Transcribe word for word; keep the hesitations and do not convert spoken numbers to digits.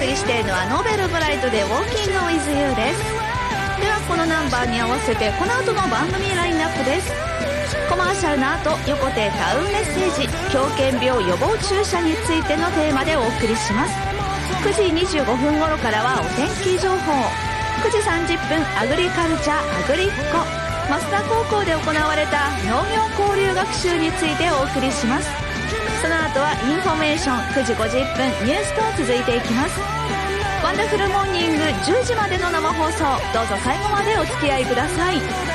送りしているのはノーベルブライトでウォーキングウィズユーです。ではこのナンバーに合わせてこの後の番組ラインナップです。コマーシャルの後、横手タウンメッセージ、狂犬病予防注射についてのテーマでお送りします。くじにじゅうごふん頃からはお天気情報、くじさんじゅっぷんアグリカルチャーアグリッコ、増田高校で行われた農業交流学習についてお送りします。その後はインフォメーション、くじごじゅっぷんニュースと続いていきます。ワンダフルモーニングじゅうじまでの生放送、どうぞ最後までお付き合いください。